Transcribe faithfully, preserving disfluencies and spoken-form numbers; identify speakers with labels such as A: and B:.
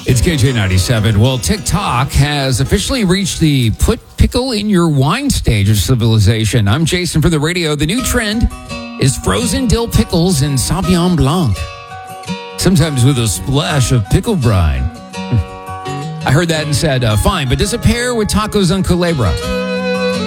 A: It's K J ninety-seven. Well, TikTok has officially reached the put pickle in your wine stage of civilization. I'm Jason for the radio. The new trend is frozen dill pickles in Sauvignon Blanc, sometimes with a splash of pickle brine. I heard that and said, uh, fine, but does it pair with tacos on culebra?